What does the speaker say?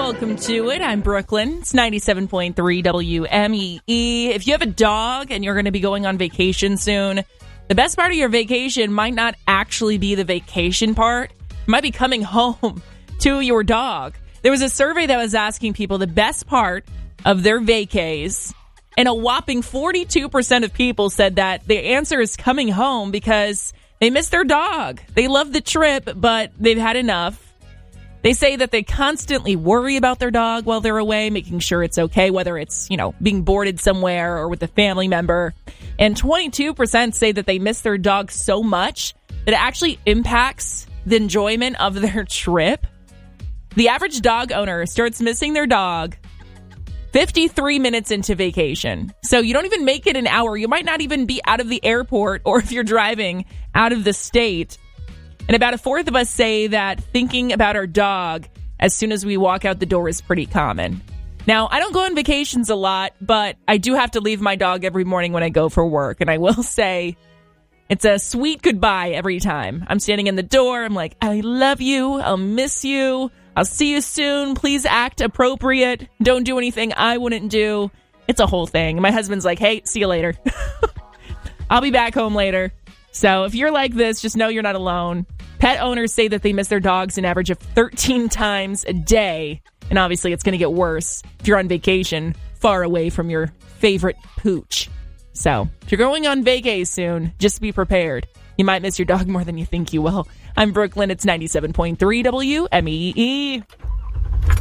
Welcome to it. I'm Brooklyn. It's 97.3 WMEE. If you have a dog and you're going to be going on vacation soon, the best part of your vacation might not actually be the vacation part. It might be coming home to your dog. There was a survey that was asking people the best part of their vacays, and a whopping 42% of people said that the answer is coming home because they miss their dog. They love the trip, but they've had enough. They say that they constantly worry about their dog while they're away, making sure it's okay, whether it's, being boarded somewhere or with a family member. And 22% say that they miss their dog so much that it actually impacts the enjoyment of their trip. The average dog owner starts missing their dog 53 minutes into vacation. So you don't even make it an hour. You might not even be out of the airport, or if you're driving out of the state. And about a fourth of us say that thinking about our dog as soon as we walk out the door is pretty common. Now, I don't go on vacations a lot, but I do have to leave my dog every morning when I go for work. And I will say it's a sweet goodbye every time. I'm standing in the door. I'm like, I love you. I'll miss you. I'll see you soon. Please act appropriate. Don't do anything I wouldn't do. It's a whole thing. My husband's like, hey, see you later. I'll be back home later. So if you're like this, just know you're not alone. Pet owners say that they miss their dogs an average of 13 times a day. And obviously it's going to get worse if you're on vacation far away from your favorite pooch. So if you're going on vacay soon, just be prepared. You might miss your dog more than you think you will. I'm Brooklyn. It's 97.3 WMEE.